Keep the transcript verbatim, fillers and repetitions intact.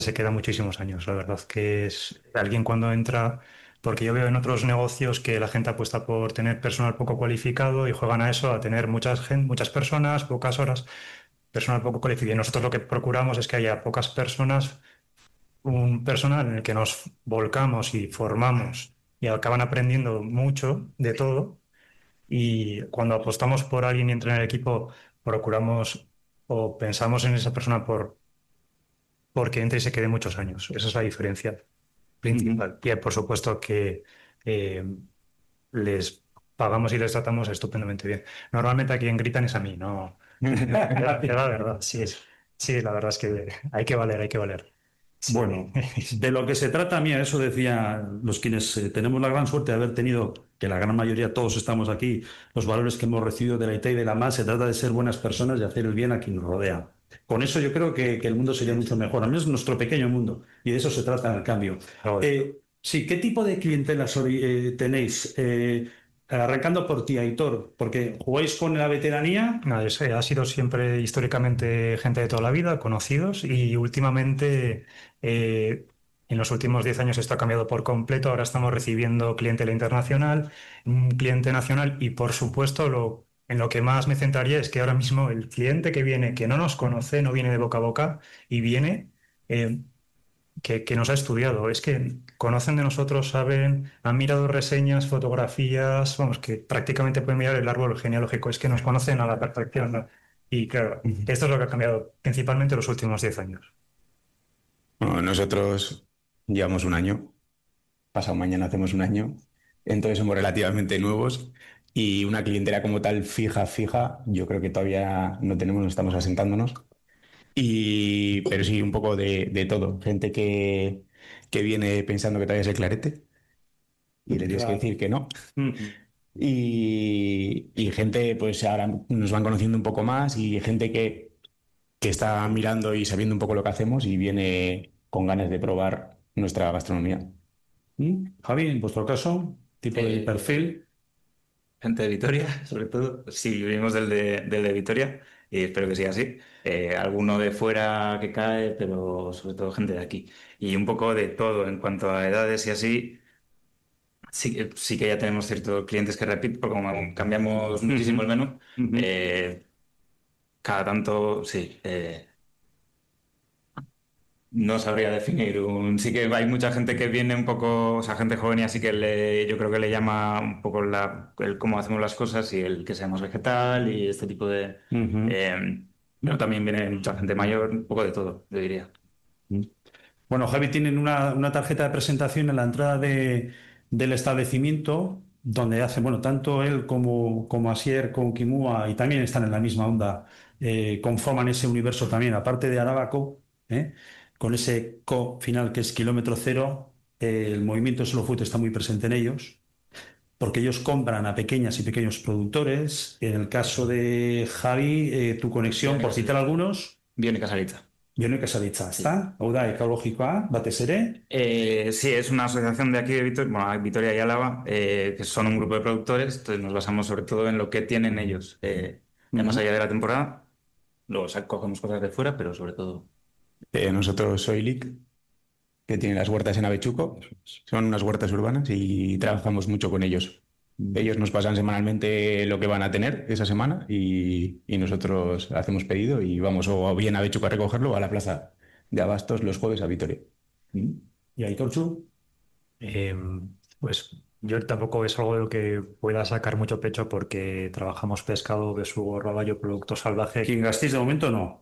se queda muchísimos años. La verdad que es alguien cuando entra, porque yo veo en otros negocios que la gente apuesta por tener personal poco cualificado y juegan a eso, a tener muchas gen- muchas personas, pocas horas, personal poco cualificado. Y nosotros lo que procuramos es que haya pocas personas, un personal en el que nos volcamos y formamos y acaban aprendiendo mucho de todo. Y cuando apostamos por alguien y entra en el equipo, procuramos o pensamos en esa persona por porque entre y se quede muchos años. Esa es la diferencia Ujú. principal. Y por supuesto que eh, les pagamos y les tratamos estupendamente bien. Normalmente a quien gritan es a mí, no. Es la verdad, sí, es- sí, la verdad es que hay que valer, hay que valer. Sí. Bueno, de lo que se trata, mía, eso decía los quienes eh, tenemos la gran suerte de haber tenido, que la gran mayoría todos estamos aquí, los valores que hemos recibido de la I T y de la M A S, se trata de ser buenas personas y hacer el bien a quien nos rodea. Con eso yo creo que, que el mundo sería mucho mejor, al menos nuestro pequeño mundo, y de eso se trata el cambio. Eh, sí, ¿qué tipo de clientela soy- eh, tenéis? Eh, arrancando por ti, Aitor, porque jugáis con la veteranía. No, es- ha sido siempre históricamente gente de toda la vida, conocidos, y últimamente, eh, en los últimos diez años esto ha cambiado por completo. Ahora estamos recibiendo clientela internacional, un cliente nacional, y por supuesto, lo, en lo que más me centraría es que ahora mismo el cliente que viene, que no nos conoce, no viene de boca a boca, y viene, eh, que, que nos ha estudiado. Es que conocen de nosotros, saben, han mirado reseñas, fotografías, vamos, que prácticamente pueden mirar el árbol genealógico, es que nos conocen a la perfección, ¿no? Y claro, esto es lo que ha cambiado principalmente los últimos diez años. Bueno, nosotros llevamos un año, pasado mañana hacemos un año, entonces somos relativamente nuevos y una clientela como tal fija, fija, yo creo que todavía no tenemos, no estamos asentándonos. Y, pero sí, un poco de, de todo. Gente que, que viene pensando que todavía es el clarete y le tienes que Claro. decir que no. Ujú. Y, y gente, pues ahora nos van conociendo un poco más y gente que, que está mirando y sabiendo un poco lo que hacemos y viene con ganas de probar nuestra gastronomía. ¿Mm? Javi, en vuestro caso, tipo de Eh, perfil. Gente de Vitoria, sobre todo. Sí, venimos del de, del de Vitoria y espero que siga así. Eh, alguno de fuera que cae, pero sobre todo gente de aquí. Y un poco de todo en cuanto a edades y así. Sí, que- sí que ya tenemos ciertos clientes que repiten, porque como cambiamos Ujú, muchísimo el menú, ujú. eh, cada tanto, sí. eh, No sabría definir un... Sí que hay mucha gente que viene un poco, o sea, gente joven y así que le, yo creo que le llama un poco la, el cómo hacemos las cosas y el que seamos vegetal y este tipo de... Ujú. eh, pero también viene mucha gente mayor, un poco de todo, yo diría. Bueno, Javi, tienen una, una tarjeta de presentación en la entrada de- del establecimiento donde hace, bueno, tanto él como, como Asier, como Kimua, y también están en la misma onda, eh, conforman ese universo también, aparte de Arábaco, ¿eh? Con ese co final que es kilómetro cero, eh, el movimiento Slow Food está muy presente en ellos, porque ellos compran a pequeñas y pequeños productores. En el caso de Javi, eh, tu conexión, Viene por citar Casaritza. algunos, Viene Casaritza. viene Casaritza, Sí. ¿está? Hau da, ekologikoa, batez ere. Eh, sí, es una asociación de aquí de Vitoria, bueno, Vitoria y Álava, eh, que son un grupo de productores, entonces nos basamos sobre todo en lo que tienen ellos, eh, más Ujú. allá de la temporada. Luego sa- cogemos cosas de fuera, pero sobre todo. Eh, nosotros soy Lic, que tiene las huertas en Avechuco. Son unas huertas urbanas y trabajamos mucho con ellos. Ellos nos pasan semanalmente lo que van a tener esa semana y, y nosotros hacemos pedido y vamos o bien a Avechuco a recogerlo o a la plaza de Abastos los jueves a Vitoria. Mm. Y Aitortzu, Eh, pues yo tampoco es algo de lo que pueda sacar mucho pecho porque trabajamos pescado, besugo, rodaballo, producto salvaje. quien gastéis de momento no.